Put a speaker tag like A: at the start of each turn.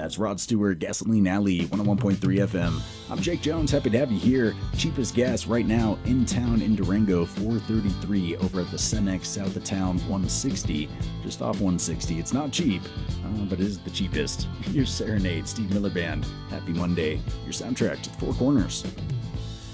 A: That's Rod Stewart, Gasoline Alley, 101.3 FM. I'm Jake Jones, happy to have you here. Cheapest gas right now in town in Durango, $4.33 over at the Cenex south of town, 160, just off 160. It's not cheap, but it is the cheapest. Here's Serenade, Steve Miller Band. Happy Monday, your soundtrack to the Four Corners.